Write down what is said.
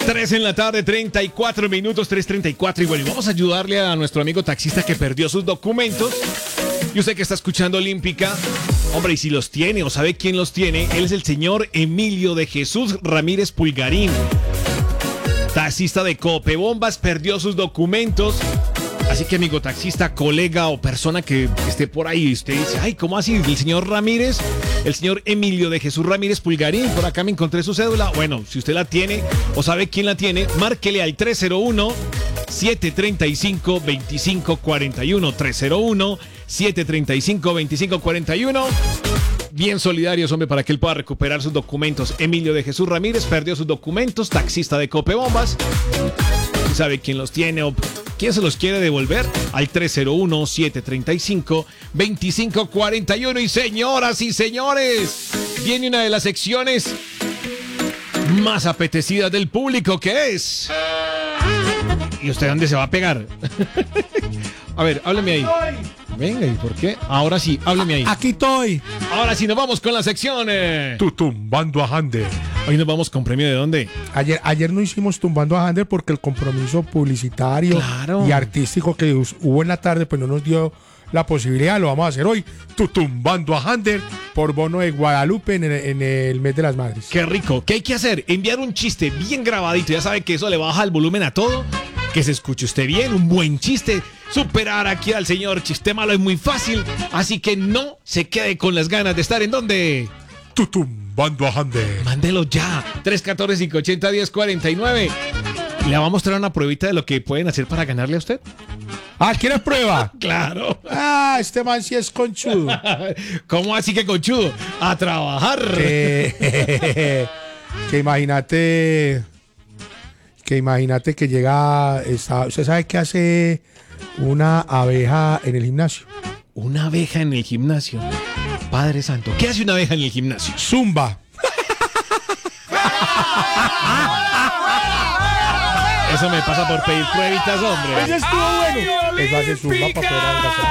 3 en la tarde, 34 minutos, 3:34. Y bueno, vamos a ayudarle a nuestro amigo taxista que perdió sus documentos. Y usted que está escuchando Olímpica, hombre, y si los tiene o sabe quién los tiene, él es el señor Emilio de Jesús Ramírez Pulgarín. Taxista de Copebombas, perdió sus documentos. Así que, amigo taxista, colega o persona que esté por ahí, usted dice, ay, ¿cómo así? El señor Ramírez, el señor Emilio de Jesús Ramírez Pulgarín, por acá me encontré su cédula. Bueno, si usted la tiene o sabe quién la tiene, márquele al 301-735-2541. 301-735-2541. Bien solidarios, hombre, para que él pueda recuperar sus documentos. Emilio de Jesús Ramírez perdió sus documentos, taxista de Copebombas. ¿Sabe quién los tiene o quién se los quiere devolver? Al 301-735-2541. Y señoras y señores, viene una de las secciones más apetecidas del público, que es... ¿Y usted dónde se va a pegar? A ver, hábleme ahí. Venga, ¿y por qué? Ahora sí, hábleme ahí. Aquí estoy. Ahora sí, nos vamos con la sección. Tumbando a Hander. Hoy nos vamos con premio ¿de dónde? Ayer no hicimos Tumbando a Hander porque el compromiso publicitario y artístico que hubo en la tarde pues no nos dio la posibilidad. Lo vamos a hacer hoy. Tumbando a Hander por bono de Guadalupe en el mes de las madres. Qué rico. ¿Qué hay que hacer? Enviar un chiste bien grabadito. Ya sabe que eso le baja el volumen a todo. Que se escuche usted bien, un buen chiste. Superar aquí al señor Chiste Malo es muy fácil. Así que no se quede con las ganas de estar en donde... Tumbando a Hander. Mándelo ya. 314-580-1049. Le va a mostrar una pruebita de lo que pueden hacer para ganarle a usted. Ah, ¿quieres prueba? Claro. Ah, este man sí es conchudo. ¿Cómo así que conchudo? A trabajar. Que imagínate que llega, ¿usted sabe qué hace una abeja en el gimnasio? Una abeja en el gimnasio. Padre santo, ¿qué hace una abeja en el gimnasio? Zumba. Eso me pasa por pedir pruebitas, hombre. Eso estuvo bueno. Eso hace zumba para poder adelgazar.